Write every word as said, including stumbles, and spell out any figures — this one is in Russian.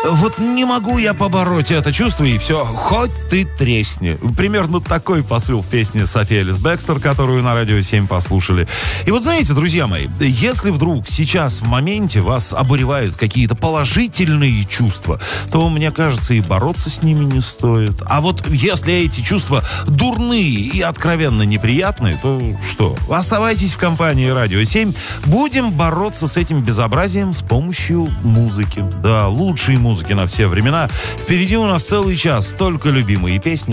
Вот не могу я побороть это чувство, и все, хоть ты тресни. Примерно такой посыл в песне Софи Элис Бекстер, которую на Радио семь послушали. И вот знаете, друзья мои, если вдруг сейчас в моменте вас обуревают какие-то положительные чувства, то, мне кажется, и бороться с ними не стоит. А вот если эти чувства дурные и откровенно неприятные, то что? Оставайтесь в компании Радио семь. Будем бороться с этим безобразием с помощью музыки. Да, лучшей музыки на все времена. Впереди у нас целый час только любимые песни.